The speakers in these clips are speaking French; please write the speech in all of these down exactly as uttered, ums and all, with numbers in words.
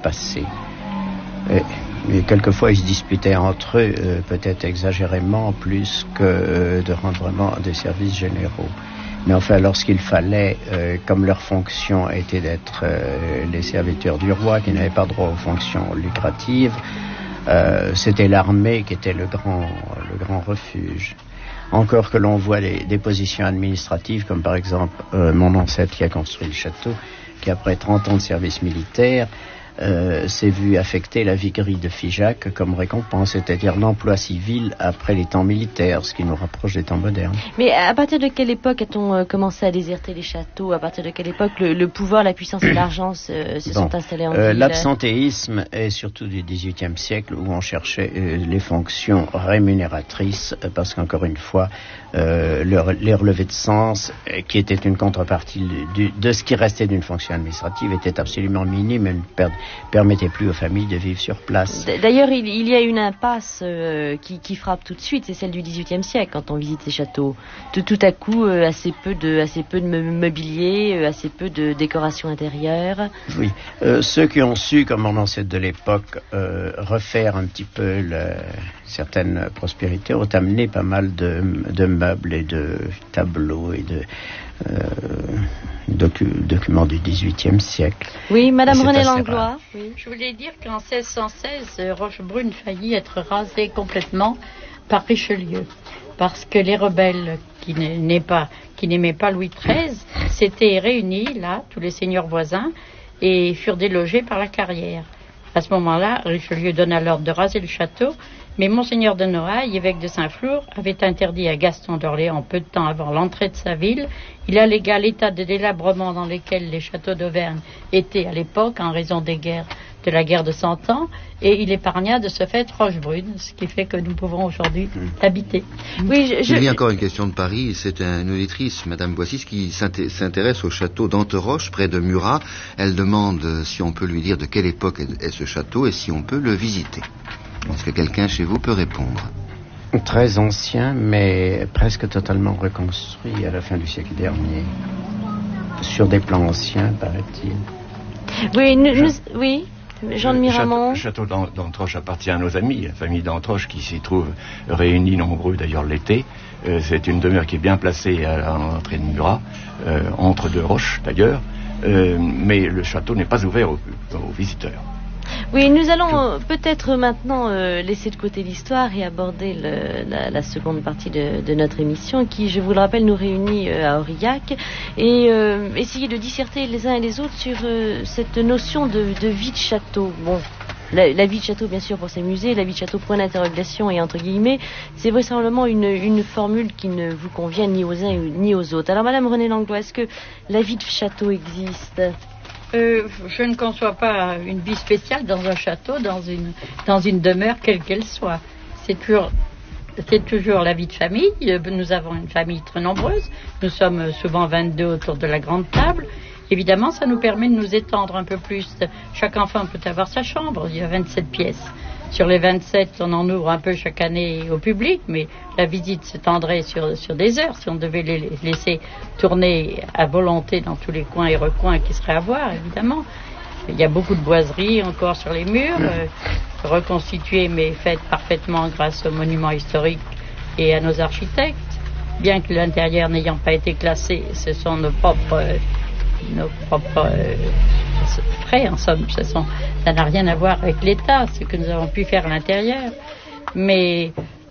passé. Et, mais quelquefois, ils se disputaient entre eux, euh, peut-être exagérément, plus que euh, de rendre vraiment des services généraux. Mais enfin, lorsqu'il fallait, euh, comme leur fonction était d'être euh, les serviteurs du roi, qui n'avaient pas droit aux fonctions lucratives, euh, c'était l'armée qui était le grand, le grand refuge. Encore que l'on voit les, des positions administratives, comme par exemple euh, mon ancêtre qui a construit le château, qui après trente ans de service militaire, Euh, s'est vu affecter la viguerie de Figeac comme récompense, c'est-à-dire l'emploi civil après les temps militaires, ce qui nous rapproche des temps modernes. Mais à partir de quelle époque a-t-on euh, commencé à déserter les châteaux? À partir de quelle époque le, le pouvoir, la puissance et l'argent se, se bon. sont installés en euh, ville? L'absentéisme est surtout du dix-huitième siècle, où on cherchait euh, les fonctions rémunératrices, euh, parce qu'encore une fois, euh, le, les relevés de sens, euh, qui étaient une contrepartie du, de ce qui restait d'une fonction administrative, étaient absolument minimes et ne per- permettaient plus aux familles de vivre sur place. D'ailleurs, il, il y a une impasse euh, qui, qui frappe tout de suite, c'est celle du dix-huitième siècle, quand on visite ces châteaux. Tout, tout à coup, euh, assez peu de, assez peu de mobilier, euh, assez peu de décoration intérieure. Oui, euh, ceux qui ont su, comme mon ancêtre de l'époque, euh, refaire un petit peu le, certaines prospérités, ont amené pas mal de, de meubles et de tableaux et de euh, docu- documents du dix-huitième siècle. Oui, Madame Renée Langlois. Oui. Je voulais dire qu'en seize cent seize, Rochebrune faillit être rasée complètement par Richelieu, parce que les rebelles qui n'aimaient pas, qui n'aimaient pas Louis treize s'étaient réunis là, tous les seigneurs voisins, et furent délogés par la Carrière. À ce moment-là, Richelieu donna l'ordre de raser le château, mais Monseigneur de Noailles, évêque de Saint-Flour, avait interdit à Gaston d'Orléans, peu de temps avant l'entrée de sa ville, il allégua l'état de délabrement dans lequel les châteaux d'Auvergne étaient à l'époque, en raison des guerres, de la guerre de Cent Ans, et il épargna de ce fait Rochebrune, ce qui fait que nous pouvons aujourd'hui l'habiter. Oui, je, je... Il y a encore une question de Paris, c'est une auditrice, Madame Boissis, qui s'intéresse au château d'Anteroche, près de Murat. Elle demande si on peut lui dire de quelle époque est ce château et si on peut le visiter. Est-ce que quelqu'un chez vous peut répondre? Très ancien, mais presque totalement reconstruit à la fin du siècle dernier. Sur des plans anciens, paraît-il. Oui, nous, nous, oui. Jean de Miramont. Le château, château d'Antroche appartient à nos amis, la famille d'Antroche qui s'y trouve réunis nombreux d'ailleurs l'été. Euh, c'est une demeure qui est bien placée à l'entrée de Murat, euh, entre deux roches d'ailleurs, euh, mais le château n'est pas ouvert aux, aux visiteurs. Oui, nous allons euh, peut-être maintenant euh, laisser de côté l'histoire et aborder le, la, la seconde partie de, de notre émission qui, je vous le rappelle, nous réunit euh, à Aurillac et euh, essayer de disserter les uns et les autres sur euh, cette notion de, de vie de château. Bon, la, la vie de château, bien sûr, pour s'amuser, la vie de château, point d'interrogation et entre guillemets, c'est vraisemblablement une, une formule qui ne vous convient ni aux uns ni aux autres. Alors, Madame Renée Langlois, est-ce que la vie de château existe ? Euh, je ne conçois pas une vie spéciale dans un château, dans une, dans une demeure, quelle qu'elle soit. C'est toujours, c'est toujours la vie de famille. Nous avons une famille très nombreuse. Nous sommes souvent vingt-deux autour de la grande table. Évidemment, ça nous permet de nous étendre un peu plus. Chaque enfant peut avoir sa chambre. Il y a vingt-sept pièces. Sur les vingt-sept, on en ouvre un peu chaque année au public, mais la visite s'étendrait sur, sur des heures si on devait les laisser tourner à volonté dans tous les coins et recoins qui seraient à voir, évidemment. Il y a beaucoup de boiseries encore sur les murs, euh, reconstituées mais faites parfaitement grâce aux monuments historiques et à nos architectes. Bien que l'intérieur n'ayant pas été classé, ce sont nos propres... Euh, nos propres euh, frais, en somme. Ce sont, ça n'a rien à voir avec l'État, ce que nous avons pu faire à l'intérieur. Mais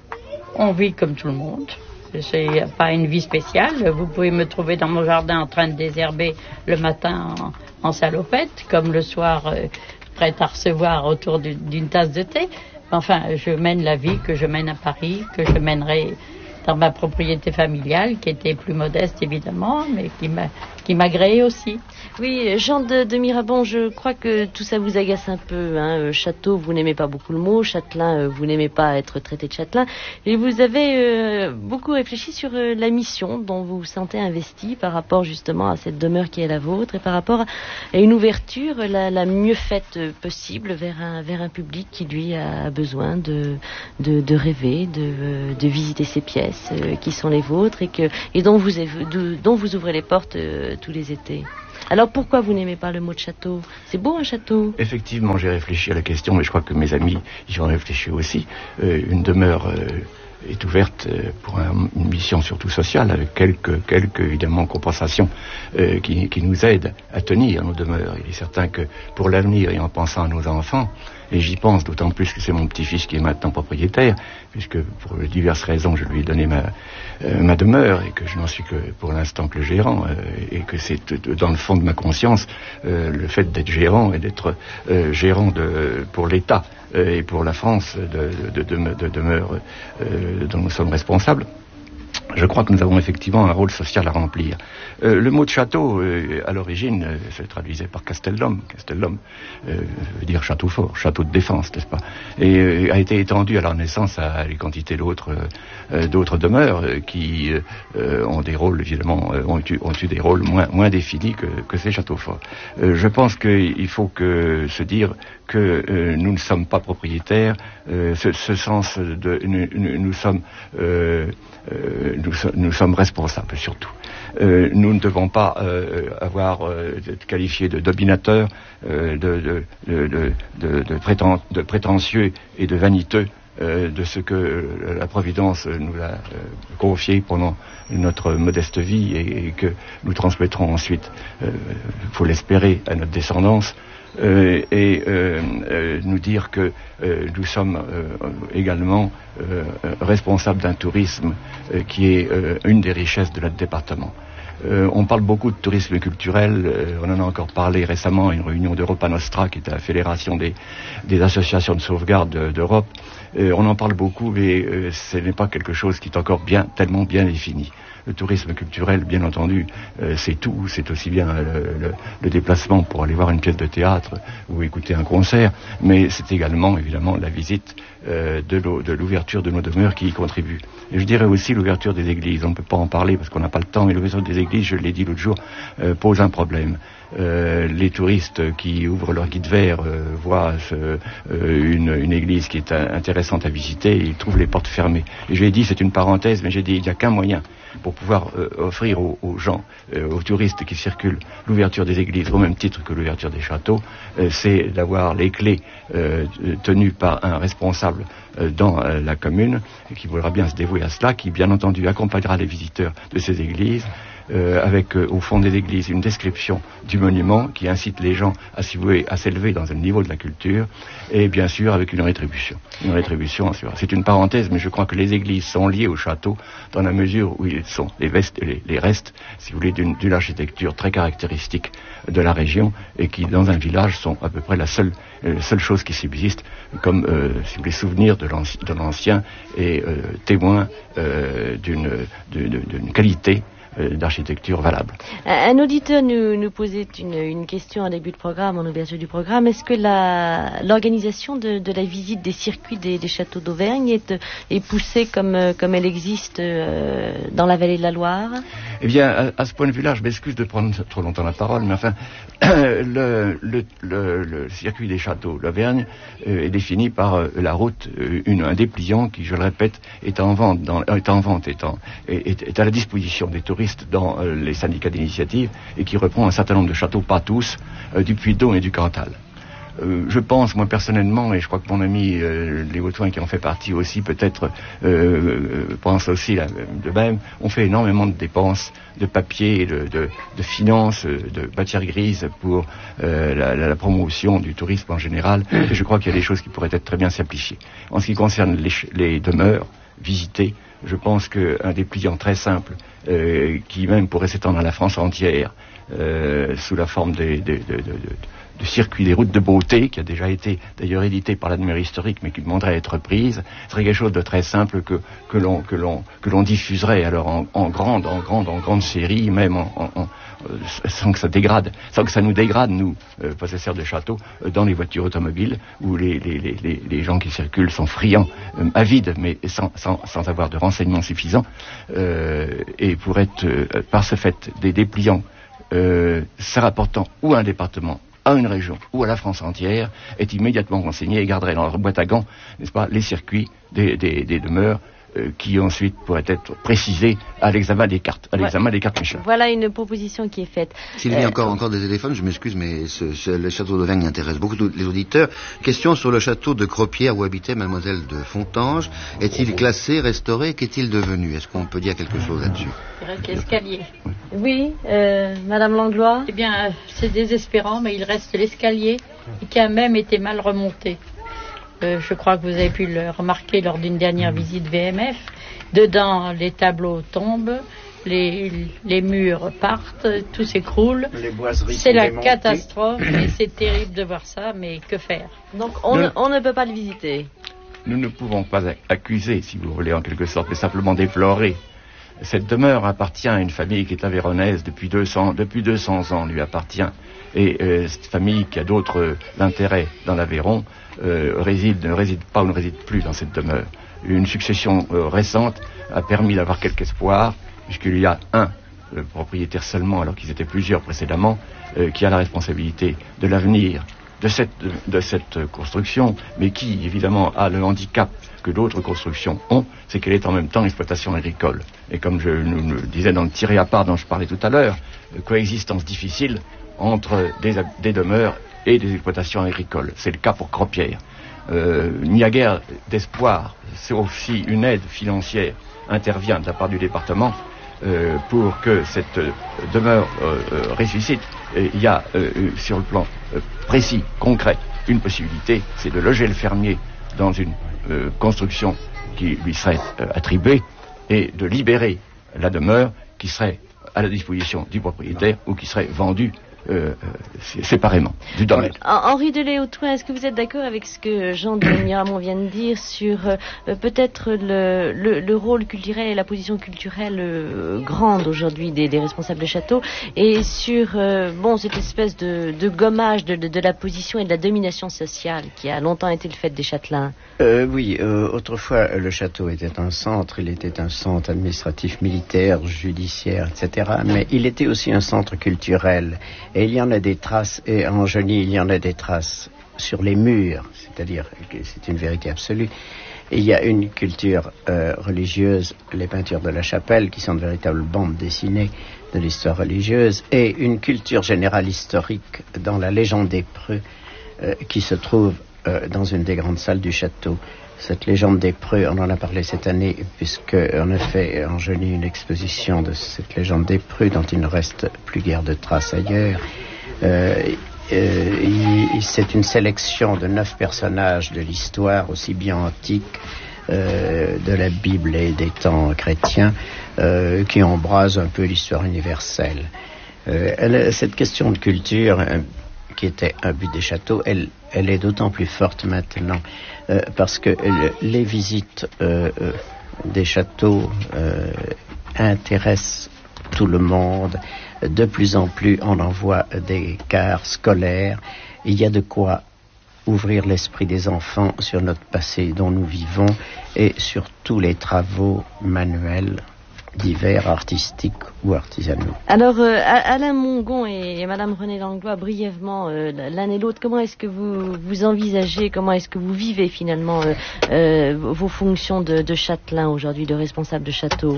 on vit comme tout le monde. C'est pas une vie spéciale. Vous pouvez me trouver dans mon jardin en train de désherber le matin en, en salopette, comme le soir euh, prête à recevoir autour d'une, d'une tasse de thé. Enfin, je mène la vie que je mène à Paris, que je mènerai dans ma propriété familiale, qui était plus modeste évidemment, mais qui m'a qui m'agréait aussi. Oui, Jean de, de Miramont, je crois que tout ça vous agace un peu. Hein. Château, vous n'aimez pas beaucoup le mot. Châtelain, vous n'aimez pas être traité de châtelain. Et vous avez euh, beaucoup réfléchi sur euh, la mission dont vous vous sentez investi par rapport justement à cette demeure qui est la vôtre et par rapport à une ouverture la, la mieux faite possible vers un, vers un public qui, lui, a besoin de, de, de rêver, de, de visiter ces pièces euh, qui sont les vôtres et, que, et dont, vous, dont vous ouvrez les portes euh, tous les étés. Alors pourquoi vous n'aimez pas le mot de château? C'est beau un château. Effectivement, j'ai réfléchi à la question, mais je crois que mes amis y ont réfléchi aussi. Euh, une demeure euh, est ouverte euh, pour un, une mission surtout sociale, avec quelques, quelques évidemment compensations euh, qui, qui nous aident à tenir nos demeures. Il est certain que pour l'avenir et en pensant à nos enfants, et j'y pense d'autant plus que c'est mon petit-fils qui est maintenant propriétaire, puisque pour diverses raisons je lui ai donné ma, euh, ma demeure et que je n'en suis que pour l'instant que le gérant, euh, et que c'est dans le fond de ma conscience euh, le fait d'être gérant et d'être euh, gérant de, pour l'État euh, et pour la France de, de, de, de, de demeure euh, dont nous sommes responsables. Je crois que nous avons effectivement un rôle social à remplir. Euh, le mot de château, euh, à l'origine, euh, se traduisait par Castellum. Castellum euh, veut dire château fort, château de défense, n'est-ce pas? Et euh, a été étendu à la Renaissance à une quantité d'autres, euh, d'autres demeures euh, qui euh, ont des rôles, évidemment, euh, ont, eu, ont eu des rôles moins, moins définis que, que ces châteaux forts. Euh, je pense qu'il faut que se dire que euh, nous ne sommes pas propriétaires, euh, ce, ce sens de nous, nous, nous sommes euh, euh, nous, nous sommes responsables surtout. Euh, nous ne devons pas euh, avoir euh, être qualifiés de dominateurs, euh, de, de, de, de, de, prétend, de prétentieux et de vaniteux euh, de ce que la Providence nous a euh, confié pendant notre modeste vie et, et que nous transmettrons ensuite, il euh, faut l'espérer, à notre descendance. Euh, et euh, euh, nous dire que euh, nous sommes euh, également euh, responsables d'un tourisme euh, qui est euh, une des richesses de notre département. Euh, on parle beaucoup de tourisme culturel, euh, on en a encore parlé récemment à une réunion d'Europa Nostra, qui est la fédération des, des associations de sauvegarde de, d'Europe. Euh, on en parle beaucoup, mais euh, ce n'est pas quelque chose qui est encore bien, tellement bien défini. Le tourisme culturel, bien entendu, euh, c'est tout. C'est aussi bien le, le, le déplacement pour aller voir une pièce de théâtre ou écouter un concert, mais c'est également, évidemment, la visite euh, de, l'eau, de l'ouverture de nos demeures qui y contribue. Et je dirais aussi l'ouverture des églises. On ne peut pas en parler parce qu'on n'a pas le temps, mais l'ouverture des églises, je l'ai dit l'autre jour, euh, pose un problème. Euh, les touristes qui ouvrent leur guide vert euh, voient ce, euh, une, une église qui est intéressante à visiter et ils trouvent les portes fermées. Et je l'ai dit, c'est une parenthèse, mais j'ai dit, il n'y a qu'un moyen pour pouvoir euh, offrir aux, aux gens, euh, aux touristes qui circulent, l'ouverture des églises au même titre que l'ouverture des châteaux, euh, c'est d'avoir les clés euh, tenues par un responsable euh, dans euh, la commune, qui voudra bien se dévouer à cela, qui bien entendu accompagnera les visiteurs de ces églises, Euh, avec euh, au fond des églises une description du monument qui incite les gens à s'élever, à s'élever dans un niveau de la culture, et bien sûr avec une rétribution. Une rétribution, c'est une parenthèse, mais je crois que les églises sont liées au château dans la mesure où ils sont les, vestes, les, les restes, si vous voulez, d'une, d'une architecture très caractéristique de la région et qui, dans un village, sont à peu près la seule, euh, seule chose qui subsiste comme, euh, si vous voulez, souvenir de, l'anci- de l'ancien et euh, témoin euh, d'une, d'une, d'une qualité d'architecture valable. Un auditeur nous, nous posait une, une question en début de programme, en ouverture du programme. Est-ce que la, l'organisation de, de la visite des circuits des, des châteaux d'Auvergne est, est poussée comme, comme elle existe euh, dans la vallée de la Loire? Eh bien, à, à ce point de vue-là, je m'excuse de prendre trop longtemps la parole, mais enfin, le, le, le, le circuit des châteaux d'Auvergne euh, est défini par euh, la route, euh, une, un dépliant qui, je le répète, est en vente, dans, est en vente, est, en, est, est à la disposition des touristes dans euh, les syndicats d'initiative et qui reprend un certain nombre de châteaux, pas tous, euh, du Puy-de-Dôme et du Cantal. Euh, je pense, moi personnellement, et je crois que mon ami euh, Léo Toin, qui en fait partie aussi, peut-être euh, euh, pense aussi là, de même, on fait énormément de dépenses de papier, de, de, de finances, de matières grises pour euh, la, la, la promotion du tourisme en général. Et je crois qu'il y a des choses qui pourraient être très bien simplifiées. En ce qui concerne les, les demeures visitées, je pense qu'un dépliant très simple, euh, qui même pourrait s'étendre à la France entière, euh, sous la forme des, des, de, de, de, de circuit des routes de beauté, qui a déjà été d'ailleurs édité par l'annuaire historique, mais qui demanderait à être reprise, serait quelque chose de très simple que, que, l'on, que, l'on, que l'on diffuserait alors en, en grande, en grande, en grande série, même en, en, en, sans que ça dégrade, sans que ça nous dégrade, nous, euh, possesseurs de châteaux, euh, dans les voitures automobiles, où les, les, les, les, les gens qui circulent sont friands, euh, avides, mais sans, sans, sans avoir de renseignements suffisants, euh, et pour être, euh, par ce fait, des dépliants, euh, se rapportant ou à un département, à une région ou à la France entière, est immédiatement renseigné et garderait dans leur boîte à gants, n'est-ce pas, les circuits des, des, des demeures euh, qui ensuite pourrait être précisée à l'examen des cartes, à l'examen ouais. des cartes Michelin. Voilà une proposition qui est faite. Sylvie, euh, encore, encore des téléphones, je m'excuse, mais ce, ce, le château d'Auvergne intéresse beaucoup les auditeurs. Question sur le château de Cropière où habitait Mademoiselle de Fontanges. Est-il classé, restauré? Qu'est-il devenu? Est-ce qu'on peut dire quelque chose là-dessus? Il reste l'escalier. Oui, euh, Madame Langlois. Eh bien, c'est désespérant, mais il reste l'escalier qui a même été mal remonté. Euh, je crois que vous avez pu le remarquer lors d'une dernière visite V M F. Dedans, les tableaux tombent, les, les murs partent, tout s'écroule. C'est la catastrophe et c'est terrible de voir ça, mais que faire? Donc on, ne, on ne peut pas le visiter. Nous ne pouvons pas accuser, si vous voulez, en quelque sorte, mais simplement déplorer. Cette demeure appartient à une famille qui est avéronaise depuis deux cents, depuis deux cents ans, lui appartient. Et euh, cette famille qui a d'autres euh, intérêts dans l'Aveyron euh, réside, ne réside pas ou ne réside plus dans cette demeure. Une succession euh, récente a permis d'avoir quelque espoir, puisqu'il y a un euh, propriétaire seulement, alors qu'ils étaient plusieurs précédemment, euh, qui a la responsabilité de l'avenir de cette, de, de cette construction, mais qui, évidemment, a le handicap que d'autres constructions ont, c'est qu'elle est en même temps exploitation agricole. Et comme je nous, nous disais dans le tiré à part dont je parlais tout à l'heure, euh, coexistence difficile entre des, des demeures et des exploitations agricoles. C'est le cas pour Cropière. Euh, il n'y a guère d'espoir, sauf si une aide financière intervient de la part du département euh, pour que cette euh, demeure euh, euh, ressuscite. Et il y a, euh, sur le plan euh, précis, concret, une possibilité, c'est de loger le fermier dans une euh, construction qui lui serait euh, attribuée et de libérer la demeure qui serait à la disposition du propriétaire ou qui serait vendue Euh, euh, séparément du domaine. Henri de Léautouin, est-ce que vous êtes d'accord avec ce que Jean de Miramont vient de dire sur euh, peut-être le, le, le rôle culturel et la position culturelle euh, grande aujourd'hui des, des responsables de château et sur euh, bon cette espèce de, de gommage de, de, de la position et de la domination sociale qui a longtemps été le fait des châtelains? euh, Oui, euh, autrefois le château était un centre, il était un centre administratif, militaire, judiciaire, et cetera. Mais il était aussi un centre culturel. Et il y en a des traces, et en Genix, il y en a des traces sur les murs, c'est-à-dire que c'est une vérité absolue. Il y a une culture euh, religieuse, les peintures de la chapelle, qui sont de véritables bandes dessinées de l'histoire religieuse, et une culture générale historique dans la légende des Preux, euh, qui se trouve euh, dans une des grandes salles du château. Cette légende des Preux, on en a parlé cette année, puisqu'on a fait en Genix une exposition de cette légende des Preux, dont il ne reste plus guère de traces ailleurs. Euh, euh, il, c'est une sélection de neuf personnages de l'histoire, aussi bien antique, euh, de la Bible et des temps chrétiens, euh, qui embrasent un peu l'histoire universelle. Euh, elle, cette question de culture, euh, qui était un but des châteaux, elle, elle est d'autant plus forte maintenant, euh, parce que euh, les visites euh, euh, des châteaux euh, intéressent tout le monde. De plus en plus, on envoie des cars scolaires. Il y a de quoi ouvrir l'esprit des enfants sur notre passé dont nous vivons et sur tous les travaux manuels divers, artistiques ou artisanaux. Alors, euh, Alain Mongon et, et Madame Renée Langlois, brièvement, euh, l'un et l'autre, comment est-ce que vous, vous envisagez, comment est-ce que vous vivez finalement euh, euh, vos fonctions de, de châtelain aujourd'hui, de responsable de château?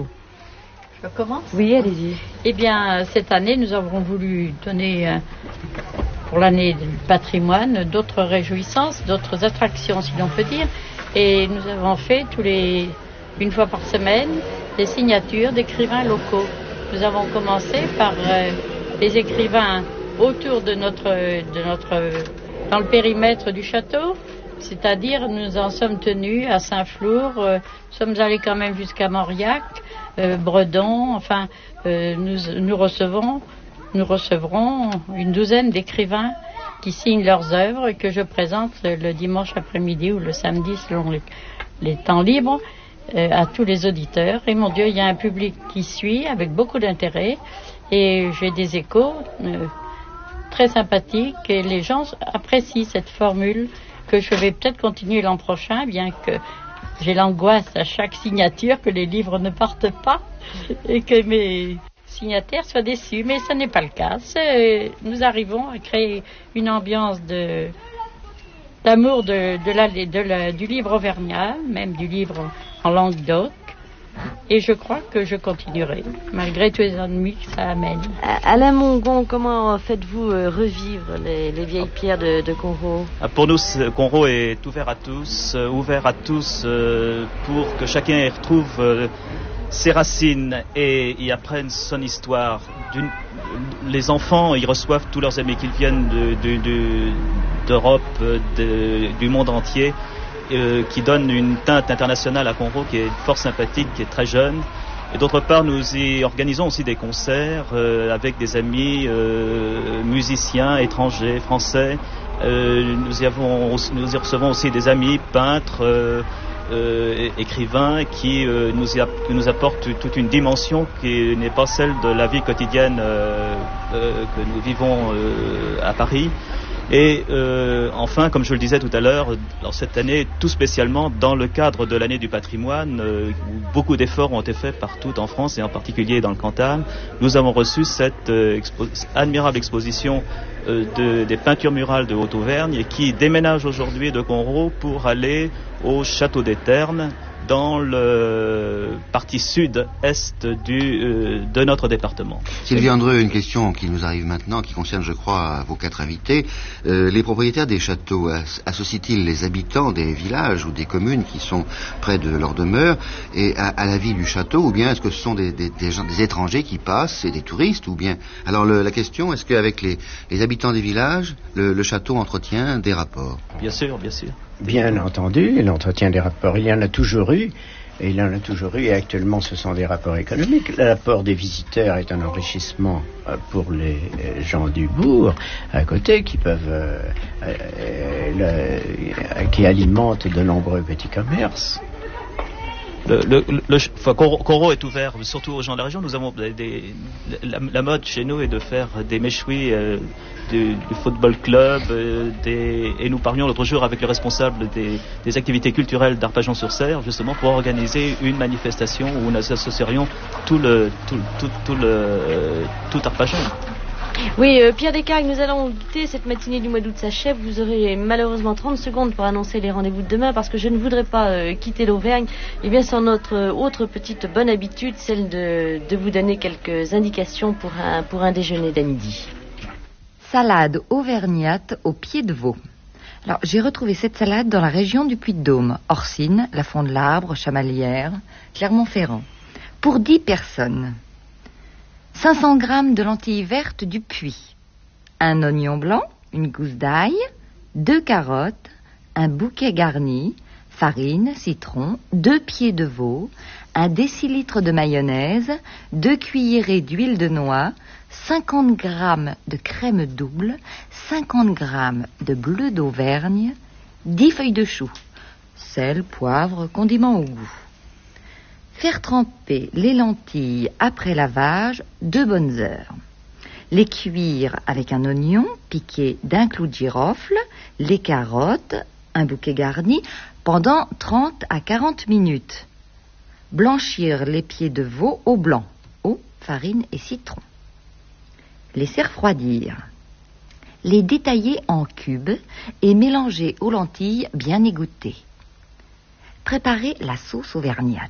Je commence? Oui, allez-y. Eh bien, cette année, nous avons voulu donner, euh, pour l'année du patrimoine, d'autres réjouissances, d'autres attractions, si l'on peut dire. Et nous avons fait tous les, une fois par semaine, des signatures d'écrivains locaux. Nous avons commencé par euh, les écrivains autour de notre, de notre, dans le périmètre du château, c'est-à-dire nous en sommes tenus à Saint-Flour, euh, nous sommes allés quand même jusqu'à Mauriac, euh, Bredon, enfin, euh, nous, nous recevons, nous recevrons une douzaine d'écrivains qui signent leurs œuvres et que je présente le dimanche après-midi ou le samedi selon les, les temps libres. Euh, à tous les auditeurs. Et mon Dieu, il y a un public qui suit avec beaucoup d'intérêt et j'ai des échos euh, très sympathiques et les gens apprécient cette formule que je vais peut-être continuer l'an prochain, bien que j'ai l'angoisse à chaque signature que les livres ne partent pas et que mes signataires soient déçus, mais ce n'est pas le cas. C'est, nous arrivons à créer une ambiance de d'amour de, de la, de la, du livre auvergnat, même du livre en Languedoc, Et je crois que je continuerai, malgré tous les ennuis que ça amène. Alain Mongon, comment faites-vous revivre les, les vieilles pierres de, de Conroe? Pour nous, Conroe est ouvert à tous, euh, ouvert à tous euh, pour que chacun y retrouve euh, ses racines et y apprenne son histoire. D'une, les enfants, ils reçoivent tous leurs amis qui viennent de, de, de, d'Europe, de, du monde entier. Euh, qui donne une teinte internationale à Conroe qui est fort sympathique, qui est très jeune. Et d'autre part, nous y organisons aussi des concerts euh, avec des amis euh, musiciens, étrangers, français. Euh, nous, y avons, nous y recevons aussi des amis peintres, euh, euh, écrivains qui euh, nous, y a, nous apportent toute une dimension qui n'est pas celle de la vie quotidienne euh, euh, que nous vivons euh, à Paris. Et euh, enfin, comme je le disais tout à l'heure, cette année, tout spécialement dans le cadre de l'année du patrimoine, euh, où beaucoup d'efforts ont été faits partout en France et en particulier dans le Cantal, nous avons reçu cette euh, expo- admirable exposition euh, de, des peintures murales de Haute-Auvergne qui déménage aujourd'hui de Conroe pour aller au Château des Ternes, dans le partie sud-est du, euh, de notre département. Sylvie Andreu, une question qui nous arrive maintenant, qui concerne, je crois, vos quatre invités. Euh, les propriétaires des châteaux associent-ils les habitants des villages ou des communes qui sont près de leur demeure et à, à la vie du château, ou bien est-ce que ce sont des, des, des, gens, des étrangers qui passent et des touristes, ou bien... Alors le, la question, est-ce qu'avec les, les habitants des villages, le, le château entretient des rapports? Bien sûr, bien sûr. Bien entendu, il entretient des rapports. Il y en a toujours eu, et il y en a toujours eu, et actuellement ce sont des rapports économiques. L'apport des visiteurs est un enrichissement pour les gens du bourg à côté, qui peuvent, euh, euh, le, qui alimentent de nombreux petits commerces. Le, le, le, enfin, Conroe est ouvert surtout aux gens de la région. Nous avons des, des, la, la mode chez nous est de faire des méchouis euh, du, du football club euh, des, et nous parlions l'autre jour avec le responsable des, des activités culturelles d'Arpajon-sur-Cère justement pour organiser une manifestation où nous associerions tout le tout, tout, tout le euh, tout Arpajon. Oui, euh, Pierre Descargues, nous allons quitter cette matinée du mois d'août s'achève. Vous aurez malheureusement trente secondes pour annoncer les rendez-vous de demain parce que je ne voudrais pas euh, quitter l'Auvergne. Et bien, c'est notre euh, autre petite bonne habitude, celle de, de vous donner quelques indications pour un, pour un déjeuner d'amidi. Salade auvergnate au pied de veau. Alors, j'ai retrouvé cette salade dans la région du Puy-de-Dôme, Orsine, La Fond de l'Arbre, Chamalières, Clermont-Ferrand. Pour dix personnes. cinq cents grammes de lentilles vertes du Puy, un oignon blanc, une gousse d'ail, deux carottes, un bouquet garni, farine, citron, deux pieds de veau, un décilitre de mayonnaise, deux cuillerées d'huile de noix, cinquante grammes de crème double, cinquante grammes de bleu d'Auvergne, dix feuilles de chou, sel, poivre, condiments au goût. Faire tremper les lentilles après lavage deux bonnes heures. Les cuire avec un oignon piqué d'un clou de girofle, les carottes, un bouquet garni pendant trente à quarante minutes. Blanchir les pieds de veau au blanc, eau, farine et citron. Laisser refroidir. Les détailler en cubes et mélanger aux lentilles bien égouttées. Préparer la sauce auvergnate.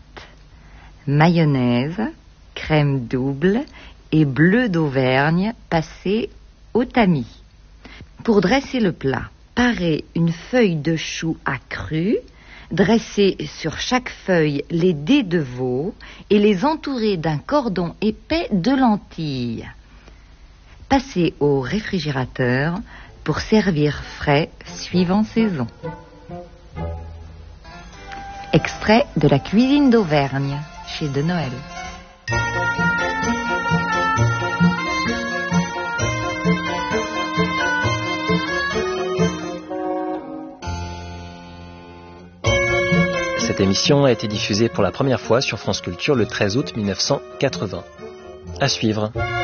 Mayonnaise, crème double et bleu d'Auvergne passé au tamis. Pour dresser le plat, parez une feuille de chou accrue, dressez sur chaque feuille les dés de veau et les entourez d'un cordon épais de lentilles. Passez au réfrigérateur pour servir frais suivant saison. Extrait de la cuisine d'Auvergne chez De Noël. Cette émission a été diffusée pour la première fois sur France Culture le treize août mille neuf cent quatre-vingts. À suivre.